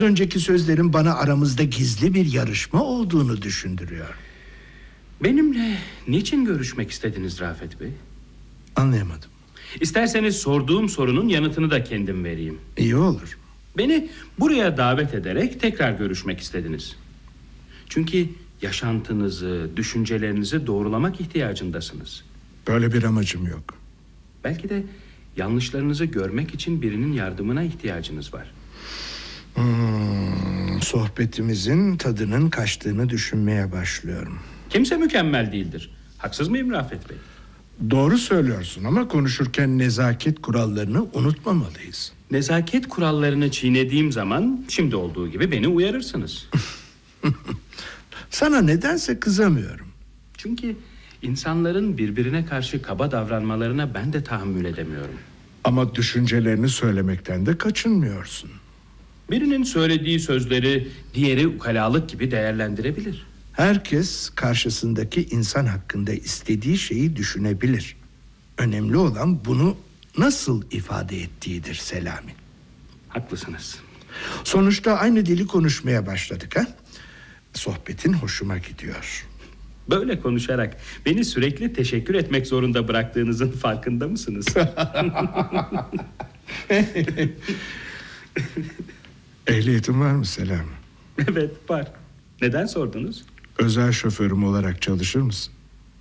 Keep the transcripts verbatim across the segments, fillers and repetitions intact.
Önceki sözlerin bana aramızda gizli bir yarışma olduğunu düşündürüyor. Benimle niçin görüşmek istediniz Rafet Bey? Anlayamadım. İsterseniz sorduğum sorunun yanıtını da kendim vereyim. İyi olur. Beni buraya davet ederek tekrar görüşmek istediniz. Çünkü yaşantınızı, düşüncelerinizi doğrulamak ihtiyacındasınız. Böyle bir amacım yok. Belki de yanlışlarınızı görmek için birinin yardımına ihtiyacınız var. Hmm, sohbetimizin tadının kaçtığını düşünmeye başlıyorum. Kimse mükemmel değildir. Haksız mıyım Rafet Bey? Doğru söylüyorsun ama konuşurken nezaket kurallarını unutmamalıyız. Nezaket kurallarını çiğnediğim zaman şimdi olduğu gibi beni uyarırsınız. Sana nedense kızamıyorum. Çünkü insanların birbirine karşı kaba davranmalarına ben de tahammül edemiyorum. Ama düşüncelerini söylemekten de kaçınmıyorsun. Birinin söylediği sözleri diğeri ukalalık gibi değerlendirebilir. Herkes karşısındaki insan hakkında istediği şeyi düşünebilir. Önemli olan bunu nasıl ifade ettiğidir Selami. Haklısınız. Sonuçta aynı dili konuşmaya başladık ha? Sohbetin hoşuma gidiyor. Böyle konuşarak beni sürekli teşekkür etmek zorunda bıraktığınızın farkında mısınız? Ehliyetin var mı Selami? Evet, var. Neden sordunuz? Özel şoförüm olarak çalışır mısın?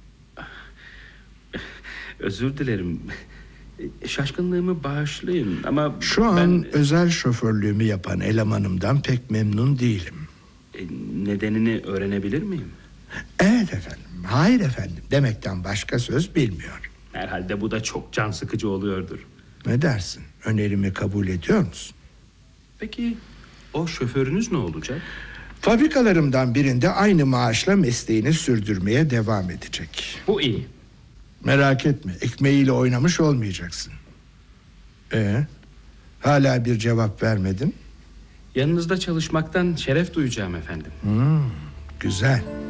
Özür dilerim. Şaşkınlığımı bağışlayın ama Şu an ben... özel şoförlüğümü yapan elemanımdan pek memnun değilim. E, nedenini öğrenebilir miyim? Evet efendim, hayır efendim demekten başka söz bilmiyor. Herhalde bu da çok can sıkıcı oluyordur. Ne dersin? Önerimi kabul ediyor musun? Peki o şoförünüz ne olacak? Fabrikalarımdan birinde aynı maaşla mesleğini sürdürmeye devam edecek. Bu iyi. Merak etme, ekmeğiyle oynamış olmayacaksın. Ee, hala bir cevap vermedin? Yanınızda çalışmaktan şeref duyacağım efendim. Hmm, güzel.